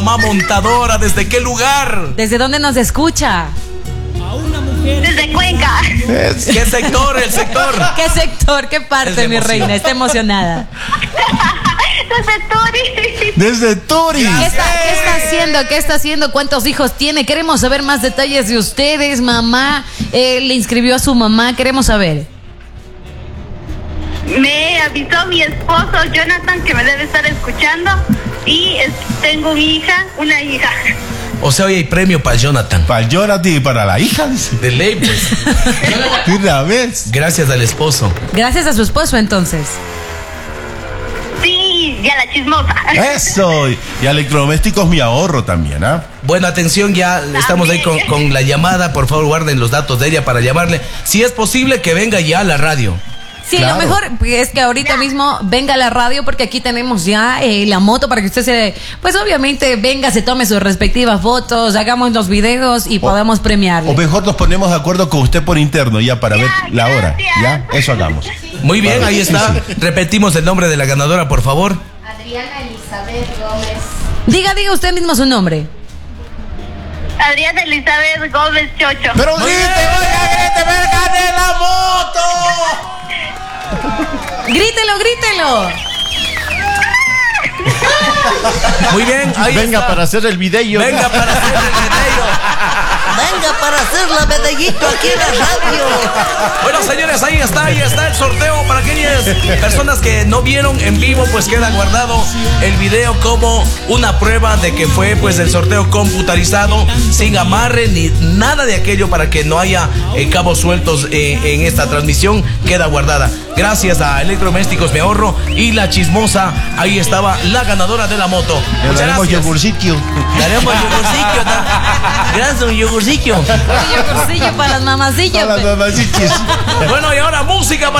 Mamá montadora, ¿desde qué lugar? ¿Desde dónde nos escucha? Desde Cuenca. ¿Qué sector? El sector. ¿Qué sector? ¿Qué parte, mi reina? Está emocionada. Desde Turi. Desde Turi. ¿Qué está haciendo? ¿Qué está haciendo? ¿Cuántos hijos tiene? Queremos saber más detalles de ustedes, mamá. Le inscribió a su mamá. Queremos saber. Me avisó mi esposo Jonathan que me debe estar escuchando. Y tengo una hija. O sea, hoy hay premio para Jonathan. Para Jonathan y para la hija, dice. De ley, pues. De una vez. Gracias al esposo. Gracias a su esposo, entonces. Sí, ya la chismosa. Eso. Y electrodomésticos mi ahorro también, ¿ah? Bueno, atención, ya estamos ahí con la llamada. Por favor, guarden los datos de ella para llamarle. Si es posible que venga ya a la radio. Sí, claro. Lo mejor es que ahorita mismo venga a la radio porque aquí tenemos ya la moto para que usted pues obviamente venga, se tome sus respectivas fotos, hagamos los videos y podamos premiarle. O mejor nos ponemos de acuerdo con usted por interno ya para ver la hora. ¿Ya? Eso hagamos. Muy bien, ahí está. Sí. Repetimos el nombre de la ganadora, por favor. Adriana Elizabeth Gómez. Diga usted mismo su nombre. Adriana Elizabeth Gómez Chocho. Pero grite, oiga, me gané la moto. Grítelo. Muy bien, ahí venga está. Para hacer el video. Venga para hacer el video. Venga para hacer la medallito aquí en la radio. Bueno, señores, ahí está el sorteo. Para aquellas personas que no vieron en vivo, pues queda guardado el video como una prueba de que fue pues el sorteo computarizado, sin amarre ni nada de aquello, para que no haya cabos sueltos en esta transmisión. Queda guardada. Gracias a Electrodomésticos Me Ahorro y La Chismosa. Ahí estaba la ganadora de la moto. Le daremos yogurcillo. Daremos yogurcillo. Gracias, un yogurcillo. Un yogurcillo para las mamacillas. Para las mamacillas. Bueno, y ahora música para